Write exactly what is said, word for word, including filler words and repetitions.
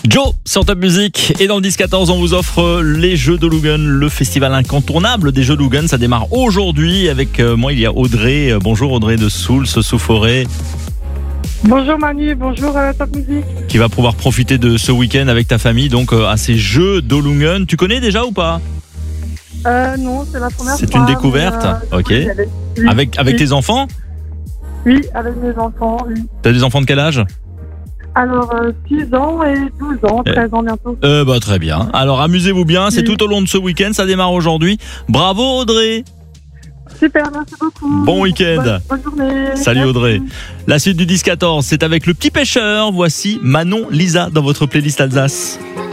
Joe sur Top Music, et dans le dix quatorze on vous offre les Jeux de Luggen, le festival incontournable des Jeux de Luggen. Ça démarre aujourd'hui avec moi, il y a Audrey. Bonjour Audrey de Souls sous Forêt. Bonjour Manu, bonjour euh, Top Music. Qui va pouvoir profiter de ce week-end avec ta famille donc euh, à ces Jeux de Luggen. Tu connais déjà ou pas? euh, Non, c'est la première C'est fois. une découverte, mais, euh, ok. oui, avec, oui, Avec, avec oui. tes enfants? Oui, avec mes enfants, oui. T'as des enfants de quel âge? Alors, euh, six ans et douze ans, Eh. treize ans bientôt. Euh, bah, très bien. Alors amusez-vous bien, c'est Oui. tout au long de ce week-end, ça démarre aujourd'hui. Bravo Audrey. Super, merci beaucoup. Bon week-end. Bonne, bonne journée. Salut Merci. Audrey. La suite du dix quatorze, c'est avec le petit pêcheur. Voici Manon Lisa dans votre playlist Alsace.